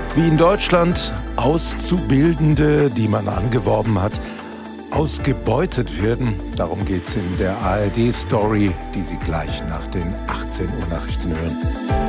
Wie in Deutschland Auszubildende, die man angeworben hat, ausgebeutet werden. Darum geht's in der ARD-Story, die Sie gleich nach den 18 Uhr Nachrichten hören.